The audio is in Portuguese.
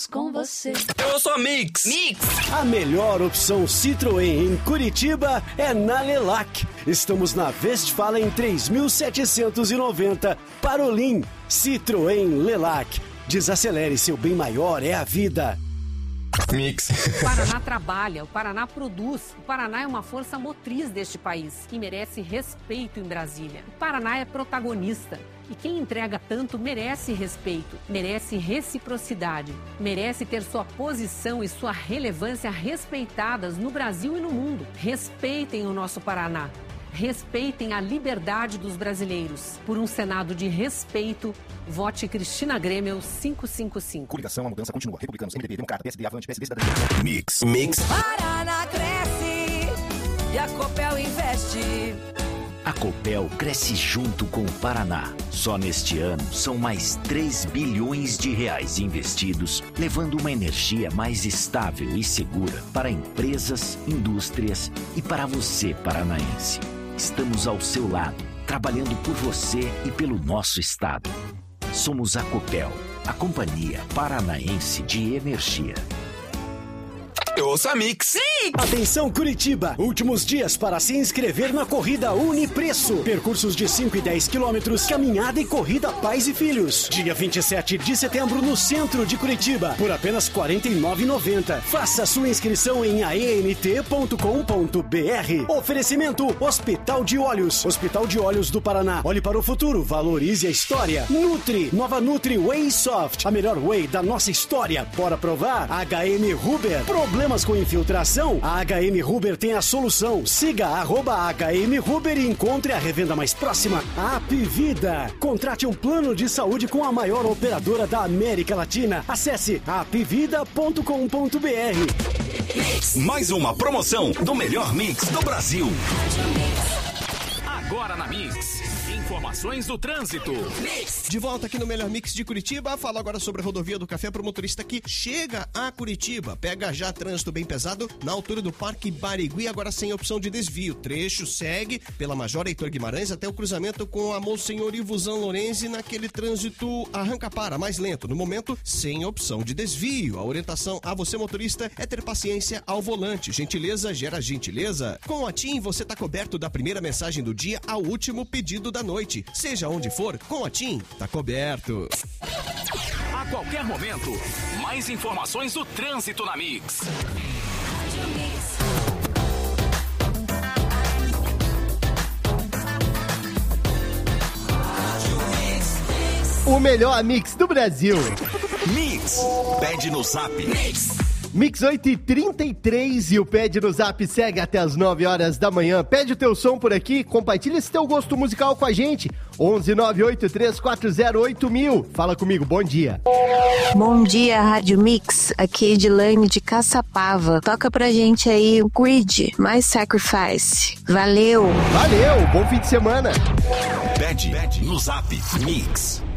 juntos com você. Eu sou a Mix. A melhor opção Citroën em Curitiba é na Lelac. Estamos na Westfalen 3790, Parolim. Citroën Lelac. Desacelere, seu bem maior é a vida. Mix. O Paraná trabalha, o Paraná produz. O Paraná é uma força motriz deste país que merece respeito em Brasília. O Paraná é protagonista. E quem entrega tanto merece respeito, merece reciprocidade, merece ter sua posição e sua relevância respeitadas no Brasil e no mundo. Respeitem o nosso Paraná. Respeitem a liberdade dos brasileiros. Por um Senado de respeito, vote Cristina Grêmio 555. Coligação, a mudança continua. Republicanos, MDB, Democrata, PSD, Avante, PSD, Cidadania. Mix. Paraná cresce e a Copel investe. A Copel cresce junto com o Paraná. Só neste ano são mais 3 bilhões de reais investidos, levando uma energia mais estável e segura para empresas, indústrias e para você, paranaense. Estamos ao seu lado, trabalhando por você e pelo nosso estado. Somos a Copel, a Companhia Paranaense de Energia. Eu ouço a Mix. Atenção Curitiba, últimos dias para se inscrever na corrida Unipreço. Percursos de 5 e 10 quilômetros, caminhada e corrida Pais e Filhos. Dia 27 de setembro no centro de Curitiba, por apenas R$ 49,90. Faça sua inscrição em aent.com.br. Oferecimento Hospital de Olhos. Hospital de Olhos do Paraná. Olhe para o futuro, valorize a história. Nutri, nova Nutri Whey Soft, a melhor whey da nossa história. Bora provar? HM Huber. Problemas com infiltração? A HM Huber tem a solução. Siga @HM Huber e encontre a revenda mais próxima. Apvida. Contrate um plano de saúde com a maior operadora da América Latina. Acesse apvida.com.br. Mais uma promoção do melhor mix do Brasil. Agora na Mix, informações do trânsito. De volta aqui no Melhor Mix de Curitiba, falo agora sobre a rodovia do Café pro motorista que chega a Curitiba. Pega já trânsito bem pesado na altura do Parque Barigui, agora sem opção de desvio. Trecho segue pela Major Heitor Guimarães até o cruzamento com a Monsenhor Ivo Zanlorenzi, naquele trânsito arranca-para, mais lento. No momento, sem opção de desvio. A orientação a você, motorista, é ter paciência ao volante. Gentileza gera gentileza. Com a TIM, você tá coberto da primeira mensagem do dia ao último pedido da noite. Seja onde for, com a TIM, tá coberto. A qualquer momento, mais informações do trânsito na Mix. O melhor mix do Brasil. Mix. Pede no Zap. Mix 8h33 e o Pede no Zap segue até as 9 horas da manhã. Pede o teu som por aqui, compartilha esse teu gosto musical com a gente. 11983408000. Fala comigo, bom dia. Bom dia, Rádio Mix. Aqui é Edilane de Caçapava. Toca pra gente aí o Creed, My Sacrifice. Valeu! Valeu, bom fim de semana. Pede no Zap. Mix.